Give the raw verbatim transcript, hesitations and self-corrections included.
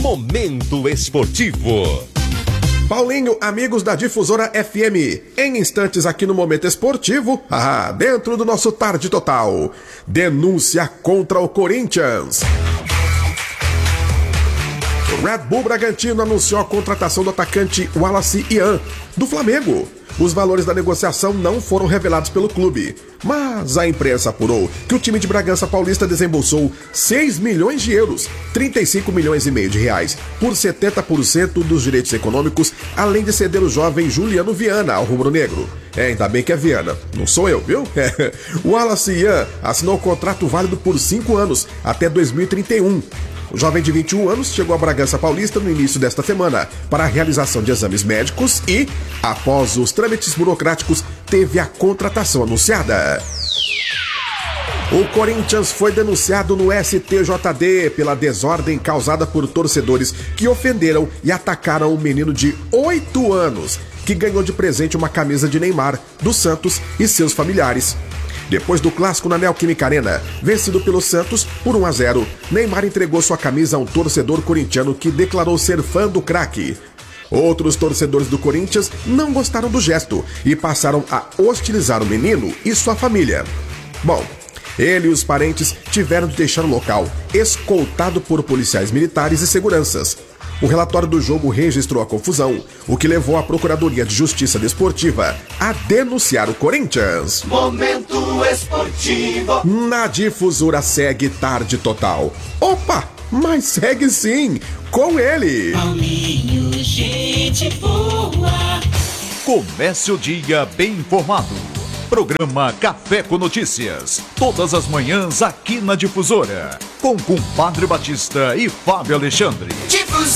Momento Esportivo. Paulinho, amigos da Difusora F M, em instantes aqui no Momento Esportivo, ah, dentro do nosso Tarde Total, denúncia contra o Corinthians. O Red Bull Bragantino anunciou a contratação do atacante Wallace Ian, do Flamengo. Os valores da negociação não foram revelados pelo clube, mas a imprensa apurou que o time de Bragança Paulista desembolsou seis milhões de euros, trinta e cinco milhões e meio de reais, por setenta por cento dos direitos econômicos, além de ceder o jovem Juliano Viana ao rubro-negro. É, ainda bem que é Viana, não sou eu, viu? O Wallace Ian assinou um contrato válido por cinco anos, até dois mil e trinta e um. O jovem de vinte e um anos chegou a Bragança Paulista no início desta semana para a realização de exames médicos e, após os trâmites burocráticos, teve a contratação anunciada. O Corinthians foi denunciado no S T J D pela desordem causada por torcedores que ofenderam e atacaram um menino de oito anos, que ganhou de presente uma camisa de Neymar, do Santos e seus familiares. Depois do clássico na Neoquímica Arena, vencido pelo Santos por um a zero, Neymar entregou sua camisa a um torcedor corintiano que declarou ser fã do craque. Outros torcedores do Corinthians não gostaram do gesto e passaram a hostilizar o menino e sua família. Bom, ele e os parentes tiveram de deixar o local, escoltado por policiais militares e seguranças. O relatório do jogo registrou a confusão, o que levou a Procuradoria de Justiça Desportiva a denunciar o Corinthians. Momento Esportivo. Na Difusora segue Tarde Total. Opa, mas segue sim, com ele. Paulinho, gente boa. Comece o dia bem informado. Programa Café com Notícias. Todas as manhãs aqui na Difusora. Com Compadre Batista e Fábio Alexandre. Difusora.